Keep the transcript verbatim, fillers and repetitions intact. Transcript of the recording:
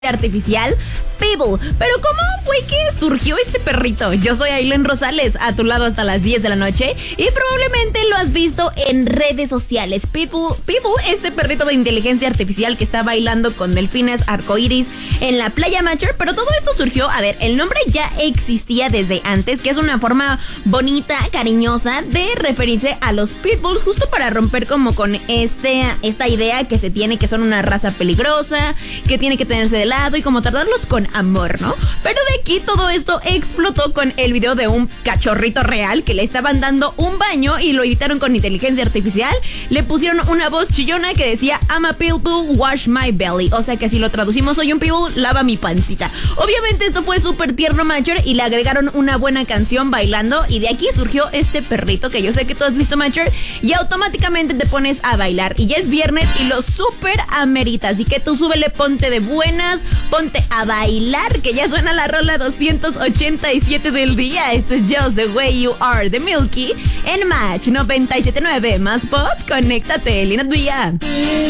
artificial People. Pero ¿cómo fue que surgió este perrito? Yo soy Aileen Rosales, a tu lado hasta las diez de la noche, y probablemente lo has visto en redes sociales. People, People, este perrito de inteligencia artificial que está bailando con delfines arcoíris en la playa Matcher. Pero todo esto surgió, a ver, el nombre ya existía desde antes, que es una forma bonita, cariñosa de referirse a los pitbulls, justo para romper como con este, esta idea que se tiene que son una raza peligrosa, que tiene que tenerse de lado y como tratarlos con amor, ¿no? Pero de aquí todo esto explotó con el video de un cachorrito real que le estaban dando un baño y lo editaron con inteligencia artificial. Le pusieron una voz chillona que decía I'm a pitbull, wash my belly. O sea que si lo traducimos, soy un pitbull, lava mi pancita. Obviamente esto fue súper tierno, Matcher, y le agregaron una buena canción bailando, y de aquí surgió este perrito que yo sé que tú has visto, Matcher, y automáticamente te pones a bailar. Y ya es viernes y lo súper ameritas. Así que tú súbele, ponte de buenas, ponte a bailar, que ya suena la rola doscientos ochenta y siete del día. Esto es Just the Way You Are de Milky en Match noventa y siete punto nueve. Más pop, conéctate, lindo día.